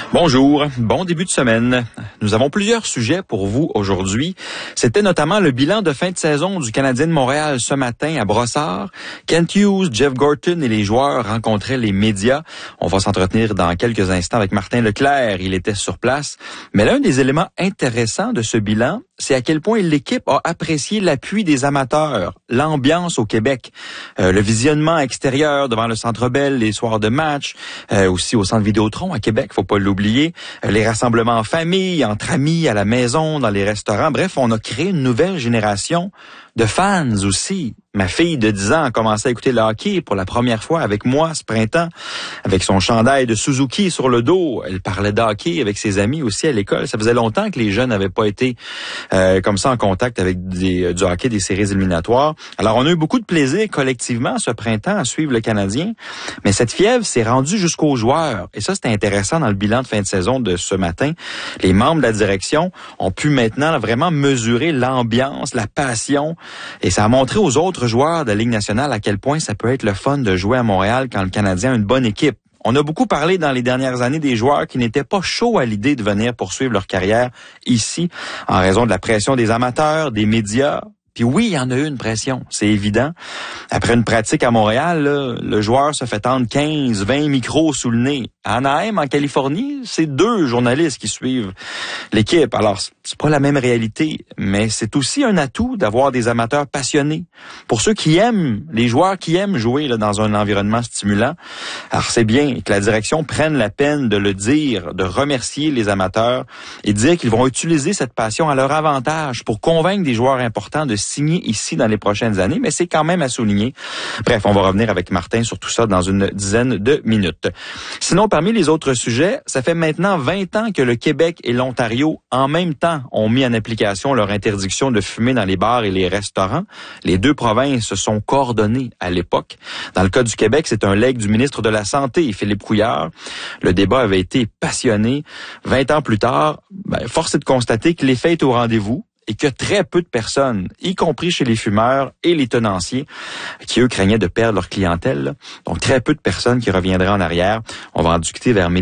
Bonjour, bon début de semaine. Nous avons plusieurs sujets pour vous aujourd'hui. C'était notamment le bilan de fin de saison du Canadien de Montréal ce matin à Brossard. Kent Hughes, Jeff Gorton et les joueurs rencontraient les médias. On va s'entretenir dans quelques instants avec Martin Leclerc. Il était sur place. Mais l'un des éléments intéressants de ce bilan, c'est à quel point l'équipe a apprécié l'appui des amateurs, l'ambiance au Québec, le visionnement extérieur devant le Centre Bell, les soirs de match, aussi au Centre Vidéotron à Québec, faut pas l'oublier, les rassemblements en famille, entre amis, à la maison, dans les restaurants. Bref, on a créé une nouvelle génération de fans aussi. Ma fille de 10 ans a commencé à écouter le hockey pour la première fois avec moi ce printemps, avec son chandail de Suzuki sur le dos. Elle parlait de hockey avec ses amis aussi à l'école. Ça faisait longtemps que les jeunes n'avaient pas été comme ça en contact avec du hockey des séries éliminatoires. Alors, on a eu beaucoup de plaisir collectivement ce printemps à suivre le Canadien, mais cette fièvre s'est rendue jusqu'aux joueurs. Et ça, c'était intéressant dans le bilan de fin de saison de ce matin. Les membres de la direction ont pu maintenant vraiment mesurer l'ambiance, la passion, et ça a montré aux autres joueurs de la Ligue nationale à quel point ça peut être le fun de jouer à Montréal quand le Canadien a une bonne équipe. On a beaucoup parlé dans les dernières années des joueurs qui n'étaient pas chauds à l'idée de venir poursuivre leur carrière ici en raison de la pression des amateurs, des médias. Puis oui, il y en a eu une pression, c'est évident. Après une pratique à Montréal, là, le joueur se fait tendre 15, 20 micros sous le nez. À Anaheim, en Californie, c'est 2 journalistes qui suivent l'équipe. Alors, c'est pas la même réalité, mais c'est aussi un atout d'avoir des amateurs passionnés. Pour ceux qui aiment, les joueurs qui aiment jouer là, dans un environnement stimulant, alors c'est bien que la direction prenne la peine de le dire, de remercier les amateurs et de dire qu'ils vont utiliser cette passion à leur avantage pour convaincre des joueurs importants de signer ici dans les prochaines années, mais c'est quand même à souligner. Bref, on va revenir avec Martin sur tout ça dans une dizaine de minutes. Sinon, parmi les autres sujets, ça fait maintenant 20 ans que le Québec et l'Ontario, en même temps, ont mis en application leur interdiction de fumer dans les bars et les restaurants. Les 2 provinces se sont coordonnées à l'époque. Dans le cas du Québec, c'est un legs du ministre de la Santé, Philippe Couillard. Le débat avait été passionné. 20 ans plus tard, force est de constater que l'effet est au rendez-vous et que très peu de personnes, y compris chez les fumeurs et les tenanciers, qui eux craignaient de perdre leur clientèle. Donc très peu de personnes qui reviendraient en arrière. On va en discuter vers